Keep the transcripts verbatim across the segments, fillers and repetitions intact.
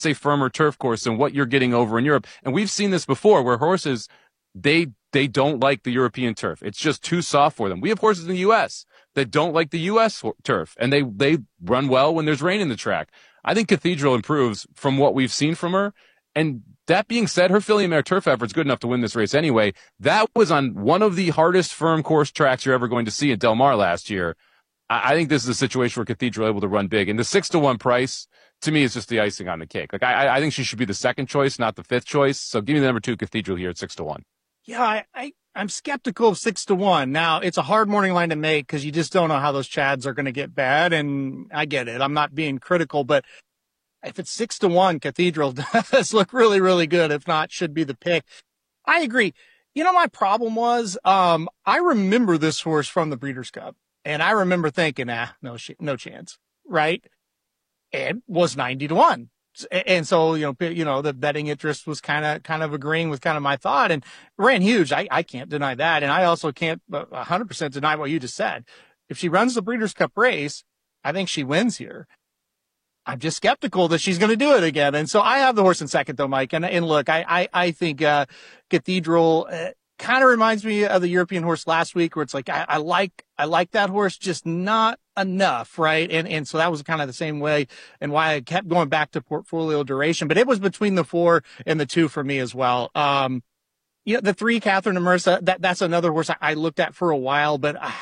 a firmer turf course than what you're getting over in Europe. And we've seen this before where horses, they they don't like the European turf. It's just too soft for them. We have horses in the U S that don't like the U S turf, and they, they run well when there's rain in the track. I think Cathedral improves from what we've seen from her. And that being said, her Filly Mare turf effort's good enough to win this race anyway. That was on one of the hardest firm course tracks you're ever going to see at Del Mar last year. I, I think this is a situation where Cathedral able to run big. And the six to one price, to me, is just the icing on the cake. Like I, I think she should be the second choice, not the fifth choice. So give me the number two Cathedral here at six to one. Yeah, I, I, I'm skeptical of six to one. Now, it's a hard morning line to make because you just don't know how those Chads are going to get bad. And I get it. I'm not being critical, but if it's six to one, Cathedral does look really, really good. If not, should be the pick. I agree. You know, my problem was, um, I remember this horse from the Breeders' Cup, and I remember thinking, ah, no, sh- no chance. Right. It was ninety to one. And so, you know, you know, the betting interest was kind of, kind of agreeing with kind of my thought, and ran huge. I, I can't deny that. And I also can't a hundred percent deny what you just said. If she runs the Breeders' Cup race, I think she wins here. I'm just skeptical that she's going to do it again. And so I have the horse in second though, Mike. And, and look, I, I, I think, uh, Cathedral, uh, kind of reminds me of the European horse last week where it's like, I, I like, I like that horse, just not enough. Right. And, and so that was kind of the same way and why I kept going back to portfolio duration, but it was between the four and the two for me as well. Um, you know, the three, Catherine and Marissa, that, that's another horse I, I looked at for a while, but uh,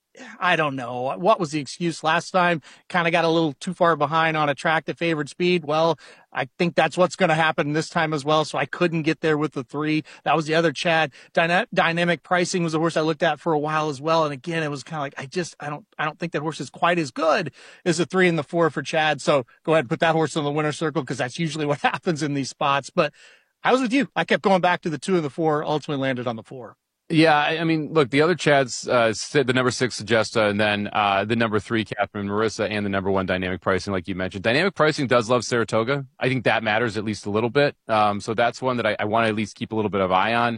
I don't know. What was the excuse last time? Kind of got a little too far behind on a track that favored speed. Well, I think that's what's going to happen this time as well. So I couldn't get there with the three. That was the other Chad. Dyna- dynamic pricing was a horse I looked at for a while as well. And again, it was kind of like, I just, I don't, I don't think that horse is quite as good as the three and the four for Chad. So go ahead and put that horse in the winner's circle because that's usually what happens in these spots. But I was with you. I kept going back to the two and the four, ultimately landed on the four. Yeah, I mean, look, the other Chads, uh, the number six, Sagesta, and then uh, the number three, Catherine and Marissa, and the number one, Dynamic Pricing, like you mentioned. Dynamic Pricing does love Saratoga. I think that matters at least a little bit. Um, so that's one that I, I want to at least keep a little bit of eye on.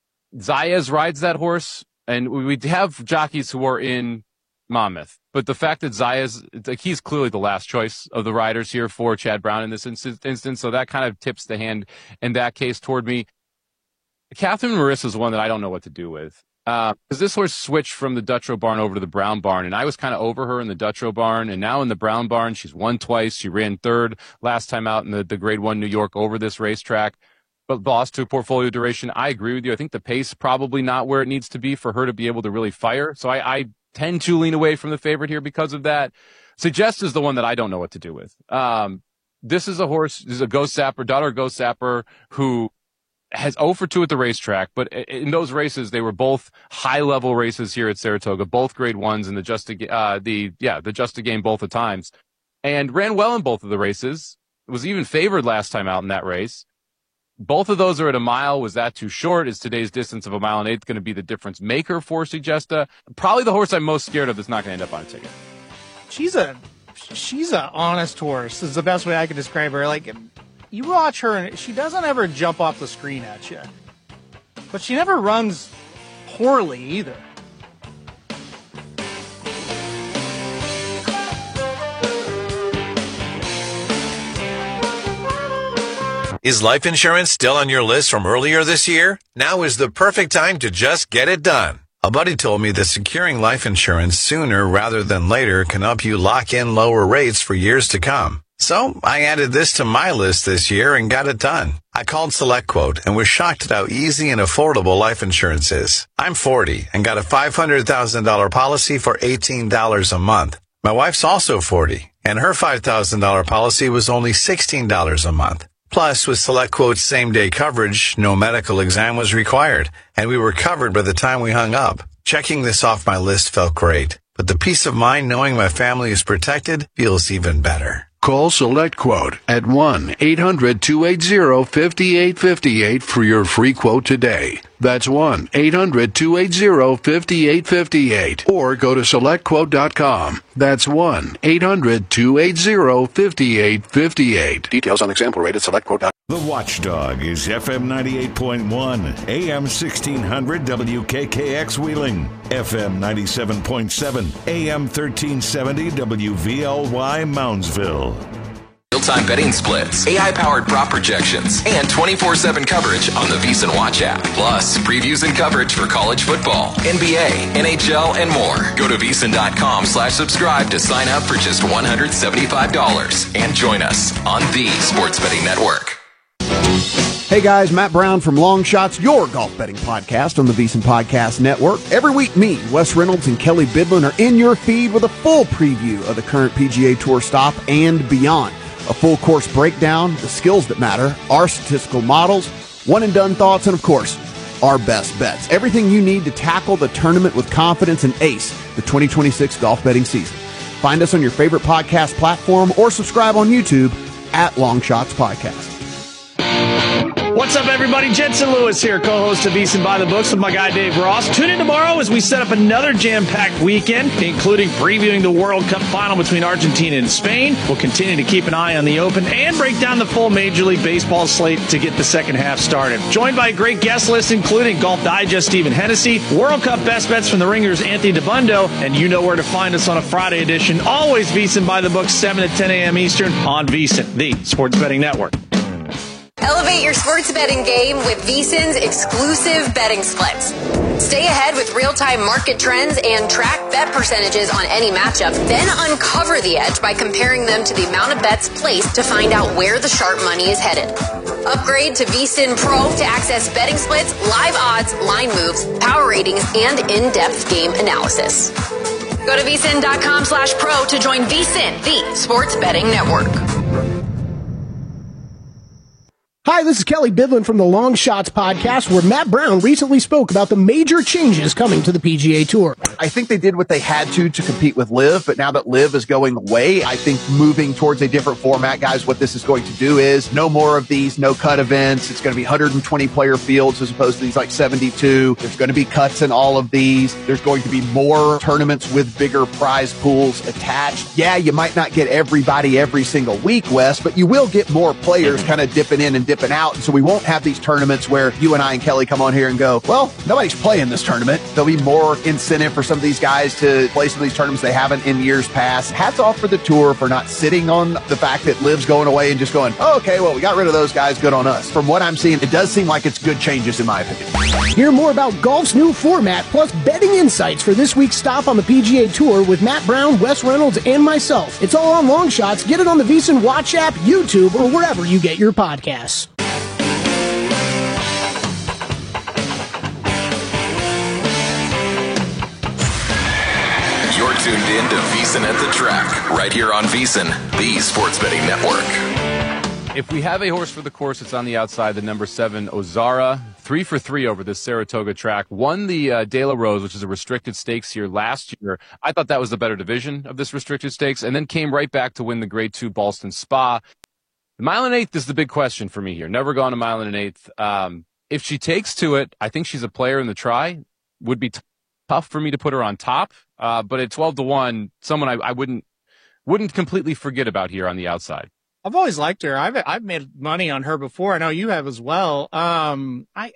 Zayas rides that horse, and we, we have jockeys who are in Monmouth. But the fact that Zayas, like, he's clearly the last choice of the riders here for Chad Brown in this instance, so that kind of tips the hand in that case toward me. Catherine Marissa is one that I don't know what to do with. Because uh, this horse switched from the Dutrow barn over to the Brown barn, and I was kind of over her in the Dutrow barn, and now in the Brown barn, she's won twice. She ran third last time out in the, the Grade One New York over this racetrack, but lost to portfolio duration. I agree with you. I think the pace probably not where it needs to be for her to be able to really fire. So I, I tend to lean away from the favorite here because of that. Suggest is the one that I don't know what to do with. Um, this is a horse, this is a Ghost Sapper, daughter of Ghost Sapper, who has oh for two at the racetrack, but in those races, they were both high-level races here at Saratoga, both grade ones, and the just uh, the yeah the just a game both the times, and ran well in both of the races. Was even favored last time out in that race. Both of those are at a mile. Was that too short? Is today's distance of a mile and eighth going to be the difference maker for Sagesta? Probably the horse I'm most scared of that's not going to end up on a ticket. She's a she's a honest horse. Is the best way I can describe her. Like, you watch her, and she doesn't ever jump off the screen at you. But she never runs poorly either. Is life insurance still on your list from earlier this year? Now is the perfect time to just get it done. A buddy told me that securing life insurance sooner rather than later can help you lock in lower rates for years to come. So I added this to my list this year and got it done. I called SelectQuote and was shocked at how easy and affordable life insurance is. I'm forty and got a five hundred thousand dollars policy for eighteen dollars a month. My wife's also forty, and her five thousand dollars policy was only sixteen dollars a month. Plus, with SelectQuote's same-day coverage, no medical exam was required, and we were covered by the time we hung up. Checking this off my list felt great, but the peace of mind knowing my family is protected feels even better. Call SelectQuote at one eight hundred two eight zero five eight five eight for your free quote today. That's one eight hundred two eight zero five eight five eight. Or go to select quote dot com. That's one eight hundred two eight zero five eight five eight. Details on example rate at select quote dot com. The Watchdog is F M ninety-eight point one, A M sixteen hundred W K K X Wheeling, F M ninety-seven point seven, A M thirteen seventy W V L Y Moundsville. Real-time betting splits, A I-powered prop projections, and twenty-four seven coverage on the VEASAN Watch app. Plus, previews and coverage for college football, N B A, N H L, and more. Go to VEASAN.com slash subscribe to sign up for just one hundred seventy-five dollars and join us on the Sports Betting Network. Hey guys, Matt Brown from Long Shots, your golf betting podcast on the VEASAN Podcast Network. Every week, me, Wes Reynolds, and Kelly Bidlin are in your feed with a full preview of the current P G A Tour stop and beyond. A full course breakdown, the skills that matter, our statistical models, one-and-done thoughts, and of course, our best bets. Everything you need to tackle the tournament with confidence and ace the twenty twenty-six golf betting season. Find us on your favorite podcast platform or subscribe on YouTube at Long Shots Podcast. What's up, everybody? Jensen Lewis here, co-host of VEASAN by the Books with my guy Dave Ross. Tune in tomorrow as we set up another jam-packed weekend, including previewing the World Cup final between Argentina and Spain. We'll continue to keep an eye on the Open and break down the full Major League Baseball slate to get the second half started. Joined by a great guest list, including Golf Digest Stephen Hennessy, World Cup best bets from the Ringers Anthony DeBundo, and you know where to find us on a Friday edition. Always VEASAN by the Books, seven to ten a.m. Eastern on VEASAN, the Sports Betting Network. Elevate your sports betting game with VEASAN's exclusive betting splits. Stay ahead with real-time market trends and track bet percentages on any matchup. Then uncover the edge by comparing them to the amount of bets placed to find out where the sharp money is headed. Upgrade to VEASAN Pro to access betting splits, live odds, line moves, power ratings, and in-depth game analysis. Go to VEASAN.com slash pro to join VEASAN, the Sports Betting Network. Hi, this is Kelly Bidlin from the Long Shots Podcast, where Matt Brown recently spoke about the major changes coming to the P G A Tour. I think they did what they had to to compete with LIV, but now that LIV is going away, I think moving towards a different format, guys, what this is going to do is no more of these no-cut events. It's going to be one hundred twenty player fields as opposed to these like seventy-two. There's going to be cuts in all of these. There's going to be more tournaments with bigger prize pools attached. Yeah, you might not get everybody every single week, Wes, but you will get more players kind of dipping in and dipping out. And so we won't have these tournaments where you and I and Kelly come on here and go, well, nobody's playing this tournament. There'll be more incentive for some of these guys to play some of these tournaments they haven't in years past. Hats off for the tour for not sitting on the fact that LIV's going away and just going, oh, okay, well, we got rid of those guys. Good on us. From what I'm seeing, it does seem like it's good changes in my opinion. Hear more about golf's new format plus betting insights for this week's stop on the P G A Tour with Matt Brown, Wes Reynolds, and myself. It's all on Long Shots. Get it on the VEASAN Watch app, YouTube, or wherever you get your podcasts. You're tuned in to VEASAN at the Track, right here on VEASAN, the Sports Betting Network. If we have a horse for the course, it's on the outside, the number seven, Ozara. Three for three over this Saratoga track. Won the uh, De La Rose, which is a restricted stakes here last year. I thought that was the better division of this restricted stakes, and then came right back to win the Grade two Ballston Spa. The mile and eighth is the big question for me here. Never gone a mile and an eighth. Um, if she takes to it, I think she's a player in the try. Would be t- tough for me to put her on top. Uh, but at twelve to one, someone I, I wouldn't wouldn't completely forget about here on the outside. I've always liked her. I've I've made money on her before. I know you have as well. Um, I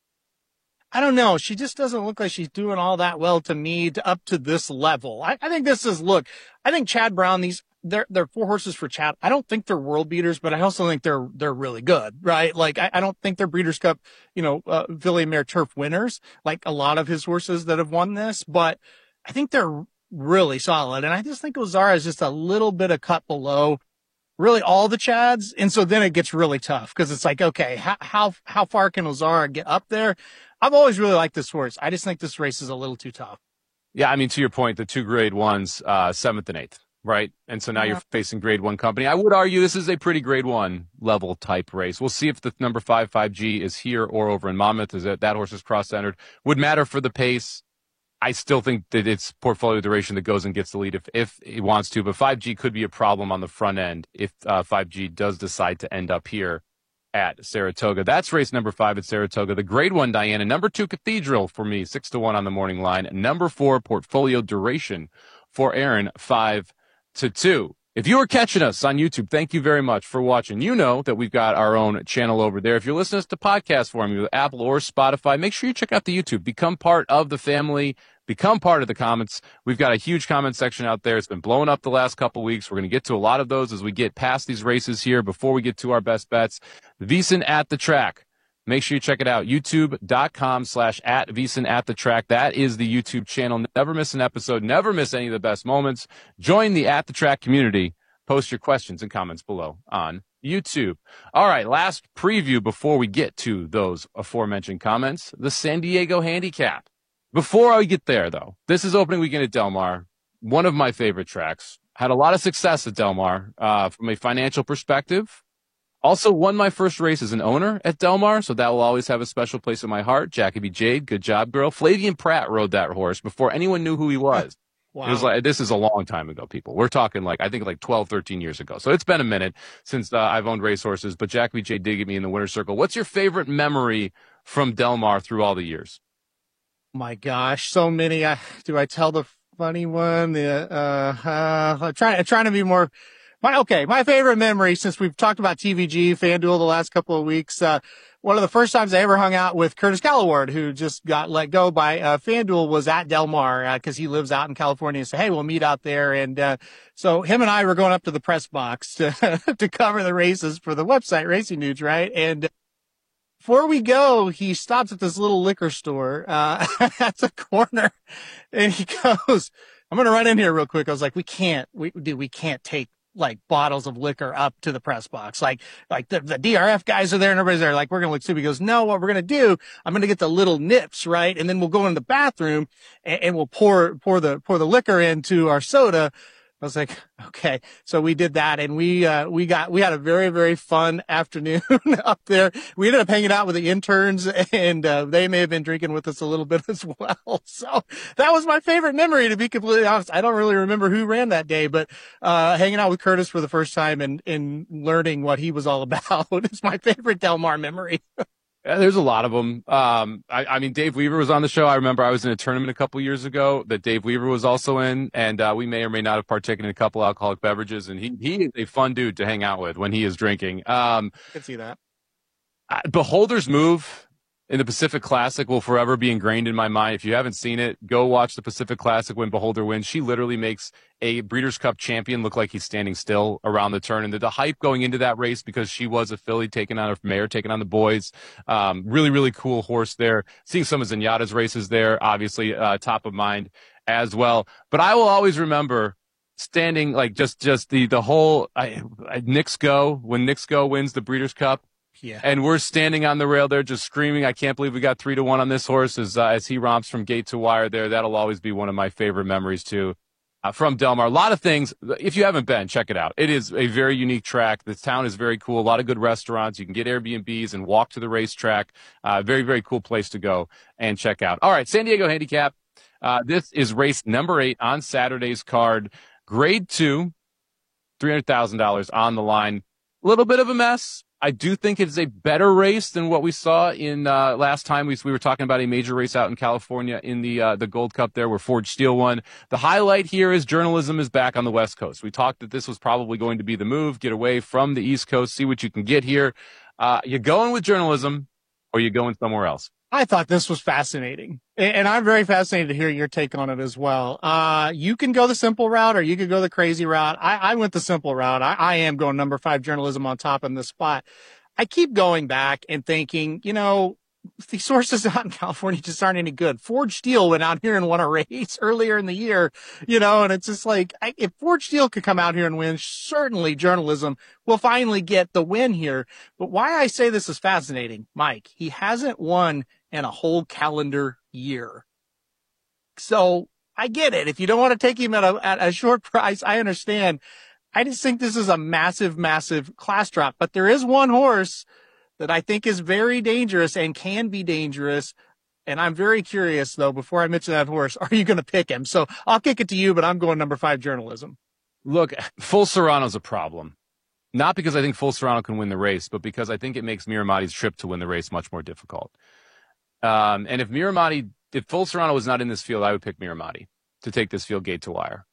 I don't know. She just doesn't look like she's doing all that well to me to up to this level. I, I think this is look. I think Chad Brown. These they're they're four horses for Chad. I don't think they're world beaters, but I also think they're they're really good, right? Like I, I don't think they're Breeders' Cup, you know, uh, Villiers Turf winners like a lot of his horses that have won this, but I think they're really solid. And I just think Ozara is just a little bit of cut below really all the Chads. And so then it gets really tough because it's like, okay, how, how, how far can Ozara get up there? I've always really liked this horse. I just think this race is a little too tough. Yeah. I mean, to your point, the two grade ones, uh, seventh and eighth, right? And so now yeah. You're facing grade one company. I would argue this is a pretty grade one level type race. We'll see if the number five, five G is here or over in Monmouth. Is that that horse is cross-centered? Would matter for the pace. I still think that it's portfolio duration that goes and gets the lead if, if it wants to, but five G could be a problem on the front end if uh, five G does decide to end up here at Saratoga. That's race number five at Saratoga. The grade one, Diana. Number two, Cathedral for me, six to one on the morning line. Number four, portfolio duration for Aaron, five to two. If you are catching us on YouTube, thank you very much for watching. You know that we've got our own channel over there. If you're listening to podcast form with Apple or Spotify, make sure you check out the YouTube. Become part of the family. become part of the comments. We've got a huge comment section out there. It's been blowing up the last couple weeks. We're going to get to a lot of those as we get past these races here before we get to our best bets. VSiN at the Track. Make sure you check it out. YouTube.com slash at VSiN at the Track. That is the YouTube channel. Never miss an episode. Never miss any of the best moments. Join the At the Track community. Post your questions and comments below on YouTube. All right, last preview before we get to those aforementioned comments, the San Diego Handicap. Before I get there, though, this is opening weekend at Del Mar, one of my favorite tracks. Had a lot of success at Del Mar uh, from a financial perspective. Also won my first race as an owner at Del Mar, so that will always have a special place in my heart. Jackie B. Jade, good job, girl. Flavian Pratt rode that horse before anyone knew who he was. Wow. It was like, this is a long time ago, people. We're talking like, I think like twelve, thirteen years ago. So it's been a minute since uh, I've owned racehorses, but Jackie B. Jade did get me in the winner's circle. What's your favorite memory from Del Mar through all the years? My gosh, so many. I, do I tell the funny one? The, uh, uh, I'm trying, I'm trying to be more. My, okay, my favorite memory, since we've talked about T V G, FanDuel the last couple of weeks, uh, one of the first times I ever hung out with Curtis Callaward, who just got let go by uh, FanDuel, was at Del Mar because uh, he lives out in California. And said, hey, we'll meet out there. And uh, so him and I were going up to the press box to, to cover the races for the website Racing News, right? And before we go, he stops at this little liquor store uh, at the corner, and he goes, I'm going to run in here real quick. I was like, we can't, we, dude, we can't take like bottles of liquor up to the press box. Like, like the, the D R F guys are there and everybody's there. Like, we're going to look stupid. He goes, no, what we're going to do, I'm going to get the little nips, right? And then we'll go in the bathroom and, and we'll pour, pour the, pour the liquor into our soda. I was like, okay. So we did that, and we, uh, we got, we had a very, very fun afternoon up there. We ended up hanging out with the interns, and, uh, they may have been drinking with us a little bit as well. So that was my favorite memory, to be completely honest. I don't really remember who ran that day, but, uh, hanging out with Curtis for the first time and, and learning what he was all about is my favorite Del Mar memory. Yeah, there's a lot of them. Um, I, I mean, Dave Weaver was on the show. I remember I was in a tournament a couple years ago that Dave Weaver was also in, and uh, we may or may not have partaken in a couple alcoholic beverages. And he he is a fun dude to hang out with when he is drinking. Um, I can see that. Uh, Beholder's move in the Pacific Classic will forever be ingrained in my mind. If you haven't seen it, go watch the Pacific Classic when Beholder wins. She literally makes a Breeders' Cup champion look like he's standing still around the turn. And the, the hype going into that race, because she was a filly taking on a mare, taking on the boys. Um, really, really cool horse there. Seeing some of Zenyatta's races there, obviously uh, top of mind as well. But I will always remember standing, like just just the, the whole I, I, Knicks Go, when Knicks Go wins the Breeders' Cup. Yeah. And we're standing on the rail there just screaming, I can't believe we got three to one on this horse as, uh, as he romps from gate to wire there. That'll always be one of my favorite memories, too, uh, from Del Mar. A lot of things. If you haven't been, check it out. It is a very unique track. The town is very cool. A lot of good restaurants. You can get Airbnbs and walk to the racetrack. Uh, very, very cool place to go and check out. All right, San Diego Handicap. Uh, this is race number eight on Saturday's card. Grade two, three hundred thousand dollars on the line. A little bit of a mess. I do think it's a better race than what we saw in uh, last time. We, we were talking about a major race out in California in the uh, the Gold Cup there where Forge Steel won. The highlight here is journalism is back on the West Coast. We talked that this was probably going to be the move, get away from the East Coast, see what you can get here. Uh, you going with journalism or you going somewhere else? I thought this was fascinating, and I'm very fascinated to hear your take on it as well. Uh, you can go the simple route or you could go the crazy route. I, I went the simple route. I, I am going number five journalism on top in this spot. I keep going back and thinking, you know, these sources out in California just aren't any good. Forge Steel went out here and won a race earlier in the year, you know, and it's just like, I, if Forge Steel could come out here and win, certainly journalism will finally get the win here. But why I say this is fascinating, Mike, he hasn't won in a whole calendar year. So I get it. If you don't want to take him at a, at a short price, I understand. I just think this is a massive, massive class drop, but there is one horse that I think is very dangerous and can be dangerous. And I'm very curious, though, before I mention that horse, are you going to pick him? So I'll kick it to you, but I'm going number five journalism. Look, Full Serrano's a problem. Not because I think Full Serrano can win the race, but because I think it makes Miramati's trip to win the race much more difficult. Um, and if Miramati, if Full Serrano was not in this field, I would pick Miramati to take this field gate to wire.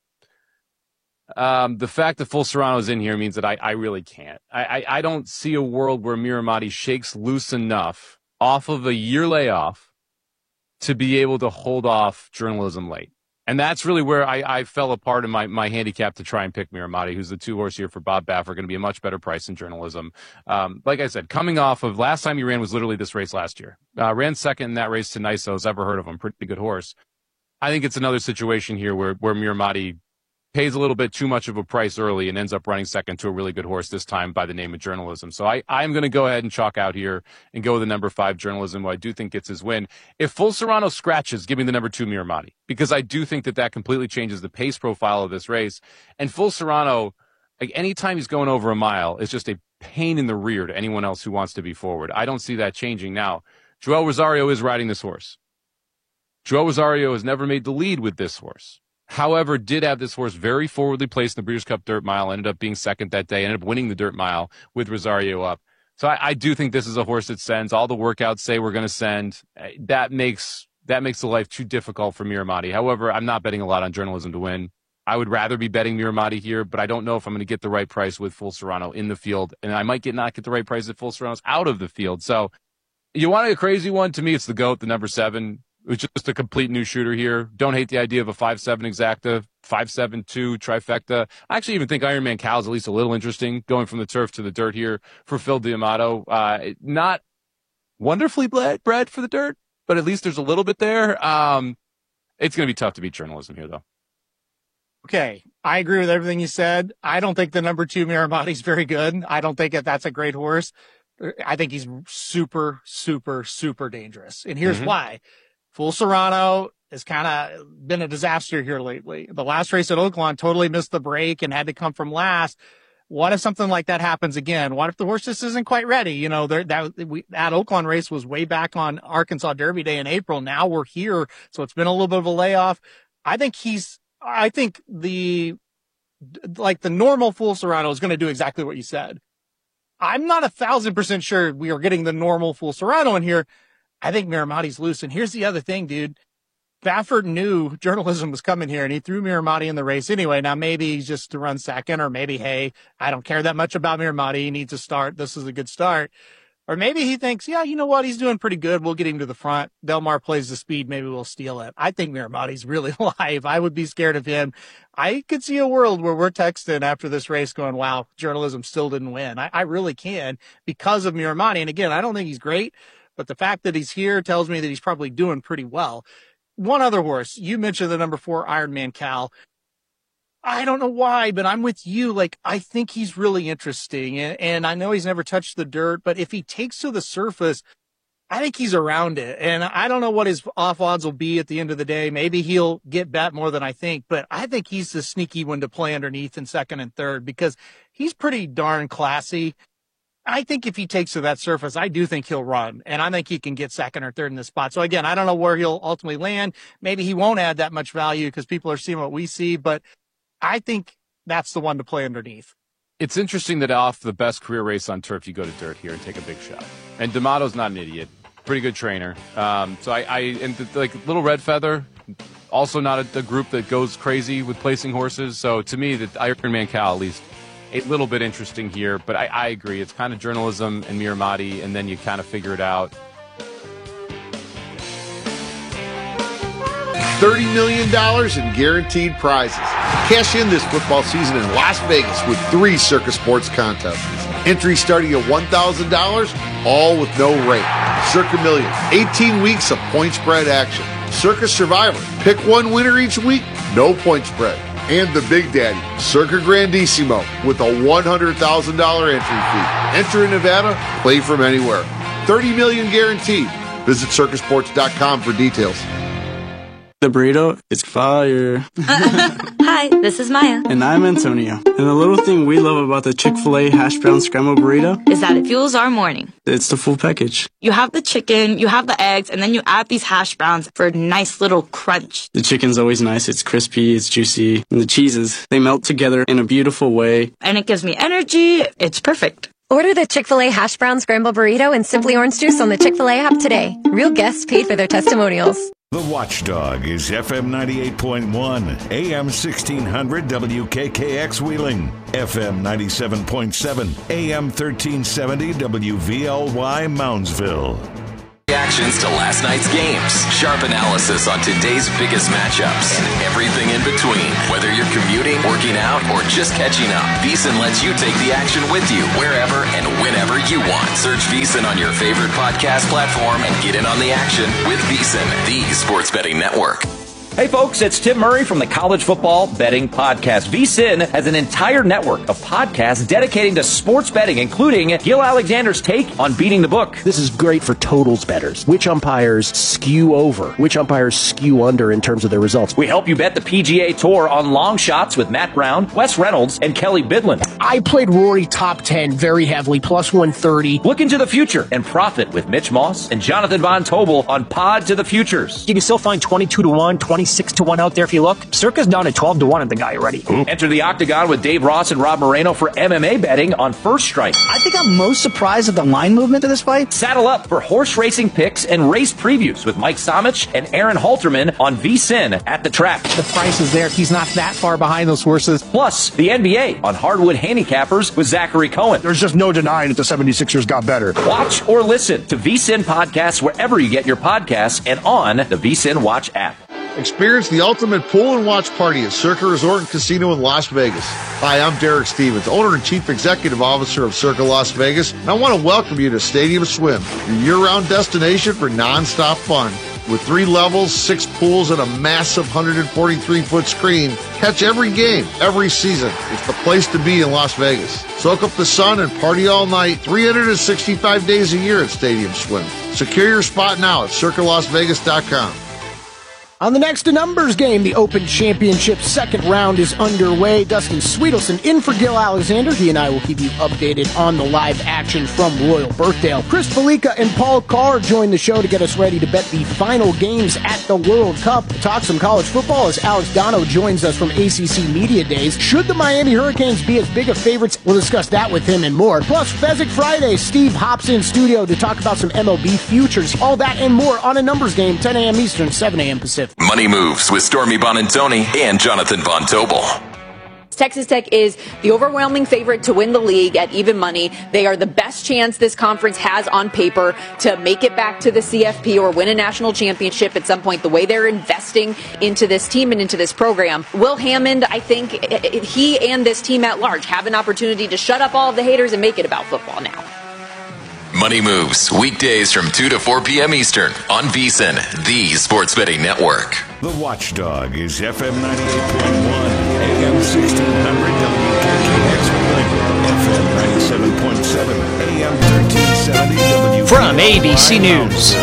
Um, the fact that Full Serrano is in here means that I, I really can't. I, I, I don't see a world where Miramati shakes loose enough off of a year layoff to be able to hold off journalism late. And that's really where I, I fell apart in my, my handicap to try and pick Miramati, who's the two horse here for Bob Baffert, going to be a much better price in journalism. Um, like I said, coming off of last time he ran was literally this race last year. Uh, ran second in that race to Niso's. Ever heard of him? Pretty good horse. I think it's another situation here where, where Miramati pays a little bit too much of a price early and ends up running second to a really good horse, this time by the name of Journalism. So I, I'm going to go ahead and chalk out here and go with the number five Journalism, who I do think gets his win. If Full Serrano scratches, give me the number two Miramati, because I do think that that completely changes the pace profile of this race. And Full Serrano, like anytime he's going over a mile, is just a pain in the rear to anyone else who wants to be forward. I don't see that changing. Now, Joel Rosario is riding this horse. Joel Rosario has never made the lead with this horse. However, did have this horse very forwardly placed in the Breeders' Cup Dirt Mile, ended up being second that day, ended up winning the Dirt Mile with Rosario up. So I, I do think this is a horse that sends. All the workouts say we're going to send. That makes that makes the life too difficult for Miramati. However, I'm not betting a lot on Journalism to win. I would rather be betting Miramati here, but I don't know if I'm going to get the right price with Full Serrano in the field, and I might get not get the right price if Full Serrano's out of the field. So you want a crazy one? To me, it's the GOAT, the number seven. It's just a complete new shooter here. Don't hate the idea of a five seven exacta, five seven two trifecta. I actually even think Ironman Cal is at least a little interesting, going from the turf to the dirt here for Phil D'Amato. Uh, not wonderfully bred, bred for the dirt, but at least there's a little bit there. Um, it's going to be tough to beat Journalism here, though. Okay, I agree with everything you said. I don't think the number two Miramati is very good. I don't think that that's a great horse. I think he's super, super, super dangerous. And here's mm-hmm. why. Full Serrano has kind of been a disaster here lately. The last race at Oaklawn totally missed the break and had to come from last. What if something like that happens again? What if the horse just isn't quite ready? You know, that we, that Oaklawn race was way back on Arkansas Derby Day in April. Now we're here, so it's been a little bit of a layoff. I think he's, I think the, like the normal Full Serrano is going to do exactly what you said. I'm not a thousand percent sure we are getting the normal Full Serrano in here. I think Miramati's loose. And here's the other thing, dude. Baffert knew Journalism was coming here, and he threw Miramati in the race anyway. Now, maybe he's just to run second, or maybe, hey, I don't care that much about Miramati. He needs to start. This is a good start. Or maybe he thinks, yeah, you know what? He's doing pretty good. We'll get him to the front. Del Mar plays the speed. Maybe we'll steal it. I think Miramati's really live. I would be scared of him. I could see a world where we're texting after this race going, wow, Journalism still didn't win. I, I really can because of Miramati. And again, I don't think he's great, but the fact that he's here tells me that he's probably doing pretty well. One other horse, you mentioned the number four Ironman Cal. I don't know why, but I'm with you. Like, I think he's really interesting. And, and I know he's never touched the dirt, but if he takes to the surface, I think he's around it. And I don't know what his off odds will be at the end of the day. Maybe he'll get bet more than I think, but I think he's the sneaky one to play underneath in second and third because he's pretty darn classy. I think if he takes to that surface, I do think he'll run, and I think he can get second or third in this spot. So again, I don't know where he'll ultimately land. Maybe he won't add that much value because people are seeing what we see, but I think that's the one to play underneath. It's interesting that off the best career race on turf, you go to dirt here and take a big shot. And D'Amato's not an idiot. Pretty good trainer. Um, so I, I and the, like Little Red Feather, also not a, a group that goes crazy with placing horses. So to me, the Ironman Cal, at least, a little bit interesting here, but I, I agree. It's kind of Journalism and Miramati, and then you kind of figure it out. thirty million dollars in guaranteed prizes. Cash in this football season in Las Vegas with three Circa Sports contests. Entry starting at one thousand dollars, all with no rate. Circa Millions, eighteen weeks of point spread action. Circa Survivor, pick one winner each week, no point spread. And the Big Daddy, Circa Grandissimo, with a one hundred thousand dollars entry fee. Enter in Nevada, play from anywhere. thirty million dollars guaranteed. Visit circa sports dot com for details. The burrito is fire. Hi, this is Maya. And I'm Antonio. And the little thing we love about the Chick-fil-A hash brown scrambled burrito is that it fuels our morning. It's the full package. You have the chicken, you have the eggs, and then you add these hash browns for a nice little crunch. The chicken's always nice. It's crispy, it's juicy. And the cheeses, they melt together in a beautiful way. And it gives me energy. It's perfect. Order the Chick-fil-A hash brown scrambled burrito and Simply Orange Juice on the Chick-fil-A app today. Real guests paid for their testimonials. The Watchdog is F M ninety-eight point one, A M sixteen hundred W K K X Wheeling, F M ninety-seven point seven, A M thirteen seventy W V L Y Moundsville. Reactions to last night's games, sharp analysis on today's biggest matchups, and everything in between. Whether you're commuting, working out, or just catching up, VSiN lets you take the action with you wherever and whenever you want. Search VSiN on your favorite podcast platform and get in on the action with VSiN, the sports betting network. Hey folks, it's Tim Murray from the College Football Betting Podcast. VSiN has an entire network of podcasts dedicating to sports betting, including Gil Alexander's take on beating the book. This is great for totals bettors. Which umpires skew over? Which umpires skew under in terms of their results? We help you bet the P G A Tour on long shots with Matt Brown, Wes Reynolds, and Kelly Bidlin. I played Rory top ten very heavily, plus one thirty. Look into the future and profit with Mitch Moss and Jonathan Von Tobel on Pod to the Futures. You can still find twenty-two to one, twenty-six to one out there if you look. Circa's down at twelve to one at the guy already. Ooh. Enter the Octagon with Dave Ross and Rob Moreno for M M A betting on First Strike. I think I'm most surprised at the line movement of this fight. Saddle up for horse racing picks and race previews with Mike Somich and Aaron Halterman on VSiN at the track. The price is there. He's not that far behind those horses. Plus, the N B A on Hardwood Handicappers with Zachary Cohen. There's just no denying that the seventy-sixers got better. Watch or listen to VSiN podcasts wherever you get your podcasts and on the VSiN Watch app. Experience the ultimate pool and watch party at Circa Resort and Casino in Las Vegas. Hi, I'm Derek Stevens, owner and chief executive officer of Circa Las Vegas, and I want to welcome you to Stadium Swim, your year-round destination for non-stop fun. With three levels, six pools, and a massive one hundred forty-three foot screen, catch every game, every season. It's the place to be in Las Vegas. Soak up the sun and party all night, three hundred sixty-five days a year at Stadium Swim. Secure your spot now at circa las vegas dot com. On the next to numbers game, the Open Championship second round is underway. Dustin Sweetelson in for Gil Alexander. He and I will keep you updated on the live action from Royal Birkdale. Chris Felica and Paul Carr join the show to get us ready to bet the final games at the World Cup. Talk some college football as Alex Dono joins us from A C C Media Days. Should the Miami Hurricanes be as big of favorites? We'll discuss that with him and more. Plus, Fezzik Friday, Steve hops in studio to talk about some M L B futures. All that and more on a numbers game, ten a.m. Eastern, seven a.m. Pacific. Money Moves with Stormy Bonantoni and Jonathan Von Tobel. Texas Tech is the overwhelming favorite to win the league at even money. They are the best chance this conference has on paper to make it back to the C F P or win a national championship at some point, the way they're investing into this team and into this program. Will Hammond, I think he and this team at large have an opportunity to shut up all of the haters and make it about football now. Money Moves, weekdays from two to four p.m. Eastern on VSiN, the sports betting network. The Watchdog is F M ninety-eight point one, A M sixteen hundred, W K K X F M ninety-seven point seven, A M thirteen seventy, W K K X. From A B C News,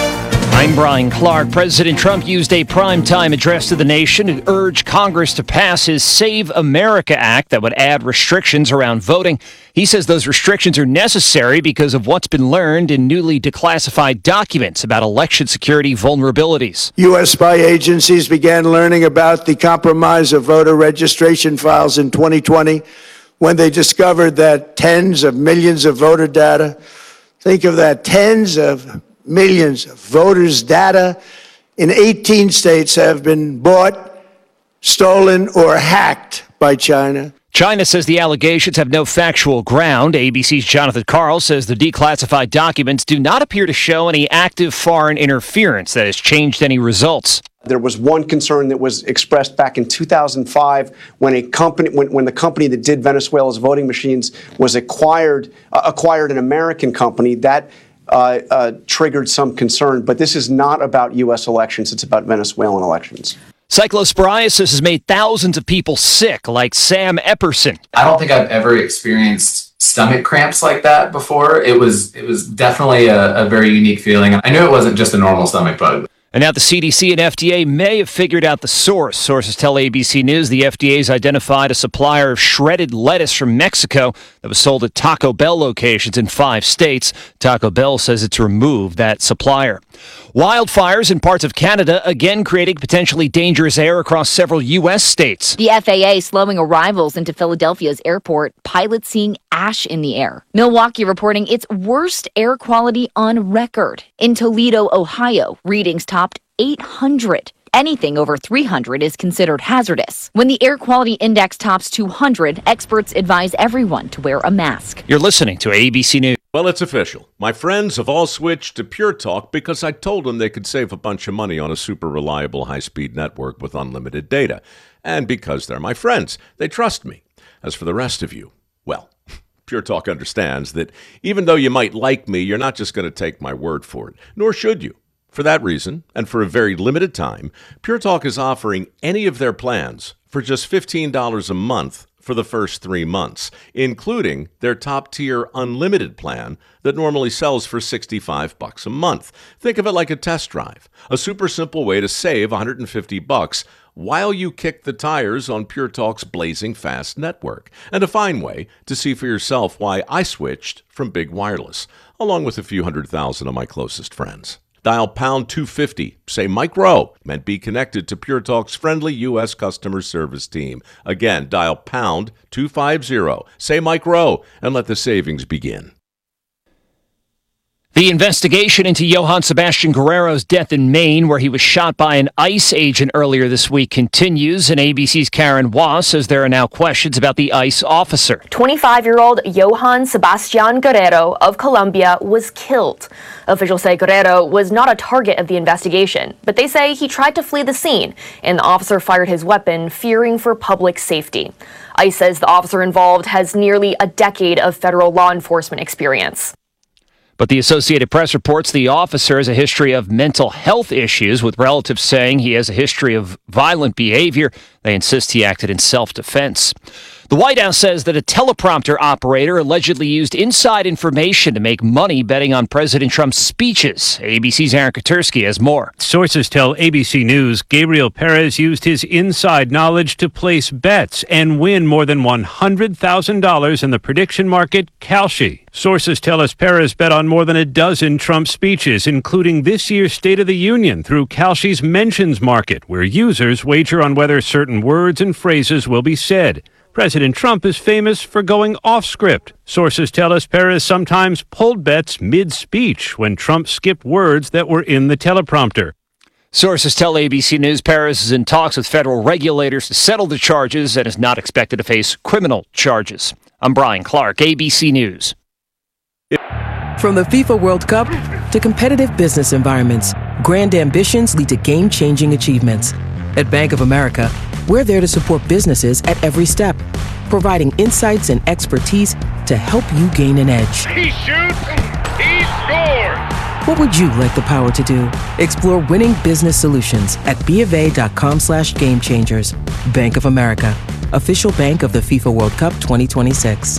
I'm Brian Clark. President Trump used a primetime address to the nation to urge Congress to pass his Save America Act that would add restrictions around voting. He says those restrictions are necessary because of what's been learned in newly declassified documents about election security vulnerabilities. U S spy agencies began learning about the compromise of voter registration files in twenty twenty when they discovered that tens of millions of voter data, think of that, tens of millions of voters' data in eighteen states have been bought, stolen, or hacked by China. China says the allegations have no factual ground. A B C's Jonathan Karl says the declassified documents do not appear to show any active foreign interference that has changed any results. There was one concern that was expressed back in two thousand five when a company, when, when the company that did Venezuela's voting machines was acquired, uh, acquired an American company that uh, uh, triggered some concern. But this is not about U S elections. It's about Venezuelan elections. Cyclosporiasis has made thousands of people sick, like Sam Epperson. I don't think I've ever experienced stomach cramps like that before. It was it was definitely a, a very unique feeling. I knew it wasn't just a normal stomach bug. And now the C D C and F D A may have figured out the source. Sources tell A B C News the F D A's identified a supplier of shredded lettuce from Mexico that was sold at Taco Bell locations in five states. Taco Bell says it's removed that supplier. Wildfires in parts of Canada again creating potentially dangerous air across several U S states. The F A A slowing arrivals into Philadelphia's airport, pilots seeing ash in the air. Milwaukee reporting its worst air quality on record. In Toledo, Ohio, readings topped eight hundred. anything over three hundred is considered hazardous. When the air quality index tops two hundred, experts advise everyone to wear a mask. You're listening to A B C News. Well, it's official. My friends have all switched to Pure Talk because I told them they could save a bunch of money on a super reliable high-speed network with unlimited data. And because they're my friends, they trust me. As for the rest of you, well, Pure Talk understands that even though you might like me, you're not just going to take my word for it, nor should you. For that reason, and for a very limited time, Pure Talk is offering any of their plans for just fifteen dollars a month for the first three months, including their top-tier unlimited plan that normally sells for sixty-five bucks a month. Think of it like a test drive, a super simple way to save one hundred fifty bucks while you kick the tires on Pure Talk's blazing fast network, and a fine way to see for yourself why I switched from big wireless, along with a few hundred thousand of my closest friends. Dial pound two fifty, say Mike Rowe, and be connected to Pure Talk's friendly U S customer service team. Again, dial pound two fifty, say Mike Rowe, and let the savings begin. The investigation into Johann Sebastian Guerrero's death in Maine, where he was shot by an ICE agent earlier this week, continues, and A B C's Karen Waugh says there are now questions about the ICE officer. twenty-five-year-old Johann Sebastian Guerrero of Colombia was killed. Officials say Guerrero was not a target of the investigation, but they say he tried to flee the scene, and the officer fired his weapon, fearing for public safety. ICE says the officer involved has nearly a decade of federal law enforcement experience. But the Associated Press reports the officer has a history of mental health issues, with relatives saying he has a history of violent behavior. They insist he acted in self-defense. The White House says that a teleprompter operator allegedly used inside information to make money betting on President Trump's speeches. A B C's Aaron Katursky has more. Sources tell A B C News Gabriel Perez used his inside knowledge to place bets and win more than one hundred thousand dollars in the prediction market Kalshi. Sources tell us Perez bet on more than a dozen Trump speeches, including this year's State of the Union, through Kalshi's Mentions Market, where users wager on whether certain words and phrases will be said. President Trump is famous for going off script. Sources tell us Perez sometimes pulled bets mid-speech when Trump skipped words that were in the teleprompter. Sources tell A B C News Perez is in talks with federal regulators to settle the charges and is not expected to face criminal charges. I'm Brian Clark, A B C News. From the FIFA World Cup to competitive business environments, grand ambitions lead to game-changing achievements. At Bank of America, we're there to support businesses at every step, providing insights and expertise to help you gain an edge. He shoots, he scores! What would you like the power to do? Explore winning business solutions at BofA.com slash game changers. Bank of America, official bank of the FIFA World Cup twenty twenty-six.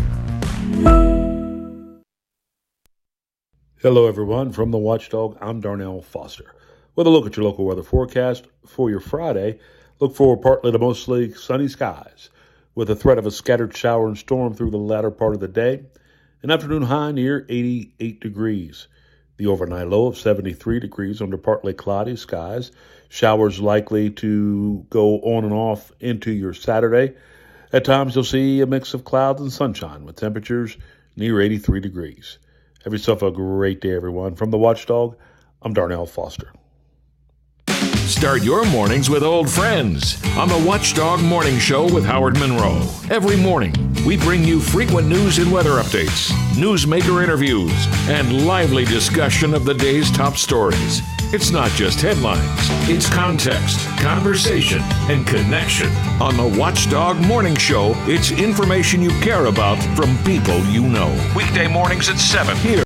Hello, everyone. From the Watchdog, I'm Darnell Foster. With a look at your local weather forecast for your Friday, look for partly to mostly sunny skies with a threat of a scattered shower and storm through the latter part of the day. An afternoon high near eighty-eight degrees. The overnight low of seventy-three degrees under partly cloudy skies. Showers likely to go on and off into your Saturday. At times you'll see a mix of clouds and sunshine with temperatures near eighty-three degrees. Have yourself a great day, everyone. From the Watchdog, I'm Darnell Foster. Start your mornings with old friends on the Watchdog Morning Show with Howard Monroe. Every morning, we bring you frequent news and weather updates, newsmaker interviews, and lively discussion of the day's top stories. It's not just headlines, it's context, conversation, and connection. On the Watchdog Morning Show, it's information you care about from people you know. Weekday mornings at seven here.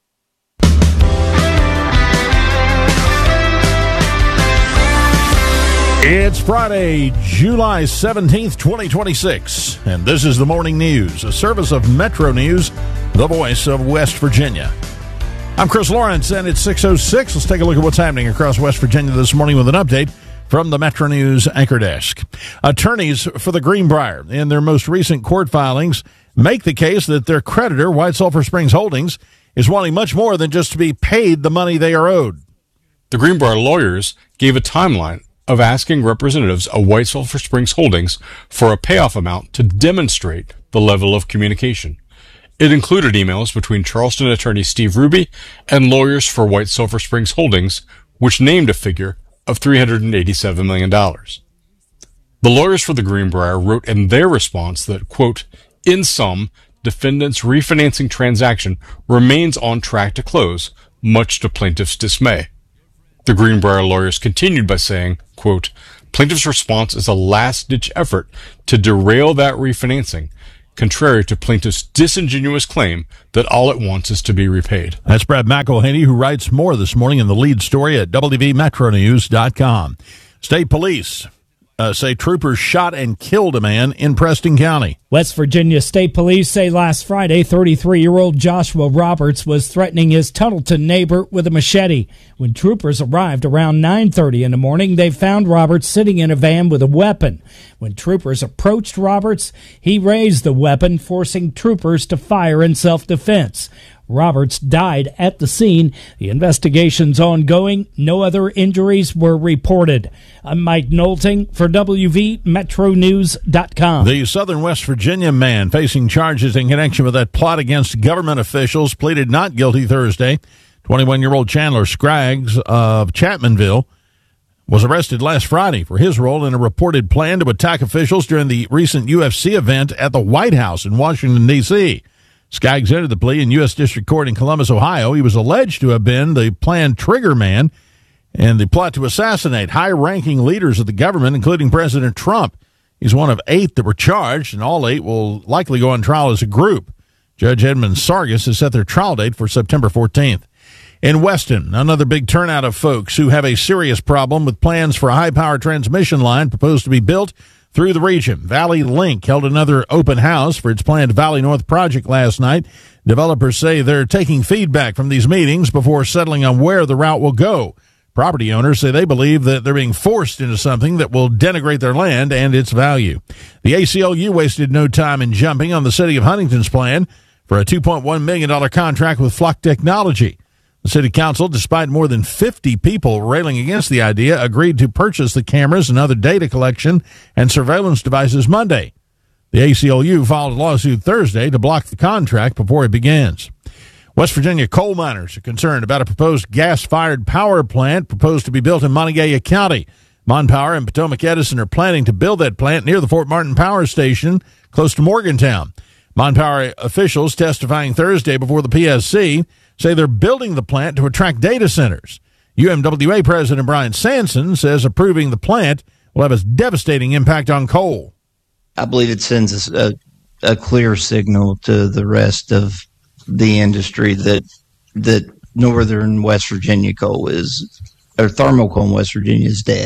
It's Friday, July seventeenth, twenty twenty-six, and this is the Morning News, a service of Metro News, the voice of West Virginia. I'm Chris Lawrence, and it's six oh six. Let's take a look at what's happening across West Virginia this morning with an update from the Metro News anchor desk. Attorneys for the Greenbrier, in their most recent court filings, make the case that their creditor, White Sulphur Springs Holdings, is wanting much more than just to be paid the money they are owed. The Greenbrier lawyers gave a timeline of asking representatives of White Sulphur Springs Holdings for a payoff amount to demonstrate the level of communication. It included emails between Charleston attorney Steve Ruby and lawyers for White Sulphur Springs Holdings, which named a figure of three hundred eighty-seven million dollars. The lawyers for the Greenbrier wrote in their response that, quote, in sum, defendant's refinancing transaction remains on track to close, much to plaintiff's dismay. The Greenbrier lawyers continued by saying, quote, plaintiff's response is a last-ditch effort to derail that refinancing, contrary to plaintiff's disingenuous claim that all it wants is to be repaid. That's Brad McElhaney, who writes more this morning in the lead story at W V Metro News dot com. State police Uh, say troopers shot and killed a man in Preston County. West Virginia State Police say last Friday, thirty-three-year-old Joshua Roberts was threatening his Tuttleton neighbor with a machete. When troopers arrived around nine thirty in the morning, they found Roberts sitting in a van with a weapon. When troopers approached Roberts, he raised the weapon, forcing troopers to fire in self-defense. Roberts died at the scene. The investigation's ongoing. No other injuries were reported. I'm Mike Knowlting for W V Metro News dot com. The Southern West Virginia man facing charges in connection with that plot against government officials pleaded not guilty Thursday. twenty-one-year-old Chandler Scraggs of Chapmanville was arrested last Friday for his role in a reported plan to attack officials during the recent U F C event at the White House in Washington, D C Skaggs entered the plea in U S District Court in Columbus, Ohio. He was alleged to have been the planned trigger man in the plot to assassinate high-ranking leaders of the government, including President Trump. He's one of eight that were charged, and all eight will likely go on trial as a group. Judge Edmund Sargis has set their trial date for September fourteenth. In Weston, another big turnout of folks who have a serious problem with plans for a high-power transmission line proposed to be built through the region. Valley Link held another open house for its planned Valley North project last night. Developers say they're taking feedback from these meetings before settling on where the route will go. Property owners say they believe that they're being forced into something that will denigrate their land and its value. The A C L U wasted no time in jumping on the city of Huntington's plan for a two point one million dollars contract with Flock Technology. The city council, despite more than fifty people railing against the idea, agreed to purchase the cameras and other data collection and surveillance devices Monday. The A C L U filed a lawsuit Thursday to block the contract before it begins. West Virginia coal miners are concerned about a proposed gas-fired power plant proposed to be built in Montague County. MonPower and Potomac Edison are planning to build that plant near the Fort Martin Power Station, close to Morgantown. MonPower officials testifying Thursday before the P S C say they're building the plant to attract data centers. U M W A President Brian Sanson says approving the plant will have a devastating impact on coal. I believe it sends a, a clear signal to the rest of the industry that that northern West Virginia coal is, or thermal coal in West Virginia is dead,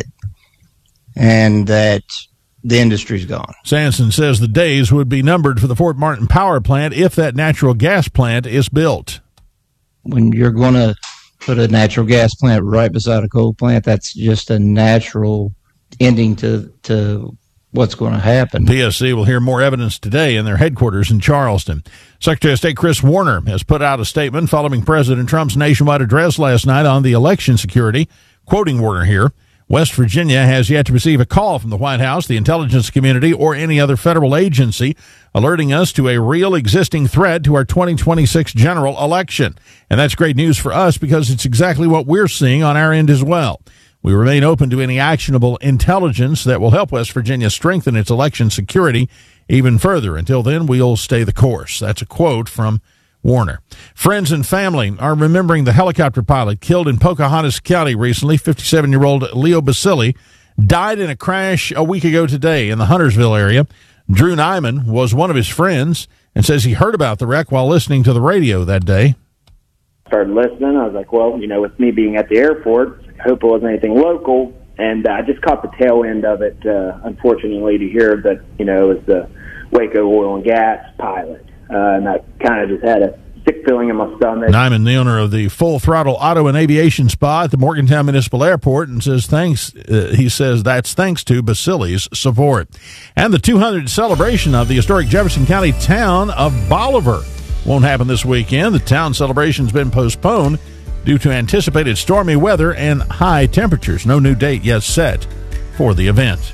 and that the industry's gone. Sanson says the days would be numbered for the Fort Martin power plant if that natural gas plant is built. When you're going to put a natural gas plant right beside a coal plant, that's just a natural ending to to what's going to happen. P S C will hear more evidence today in their headquarters in Charleston. Secretary of State Chris Warner has put out a statement following President Trump's nationwide address last night on the election security. Quoting Warner here, West Virginia has yet to receive a call from the White House, the intelligence community, or any other federal agency alerting us to a real existing threat to our twenty twenty-six general election. And that's great news for us because it's exactly what we're seeing on our end as well. We remain open to any actionable intelligence that will help West Virginia strengthen its election security even further. Until then, we'll stay the course. That's a quote from Warner. Friends and family are remembering the helicopter pilot killed in Pocahontas County recently. fifty-seven-year-old Leo Basili died in a crash a week ago today in the Huntersville area. Drew Nyman was one of his friends and says he heard about the wreck while listening to the radio that day. Started listening. I was like, well, you know, with me being at the airport, I hope it wasn't anything local. And I uh, just caught the tail end of it, uh, unfortunately, to hear that, you know, it was the Waco oil and gas pilot. Uh, and I kind of just had a sick feeling in my stomach. Nyman, the owner of the Full Throttle Auto and Aviation Spa at the Morgantown Municipal Airport, and says thanks. Uh, he says that's thanks to Basili's support. And the two hundredth celebration of the historic Jefferson County town of Bolivar won't happen this weekend. The town celebration's been postponed due to anticipated stormy weather and high temperatures. No new date yet set for the event.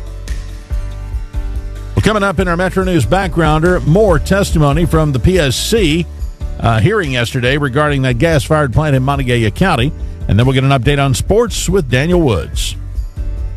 Well, coming up in our Metro News Backgrounder, more testimony from the P S C uh, hearing yesterday regarding that gas-fired plant in Montague County. And then we'll get an update on sports with Daniel Woods.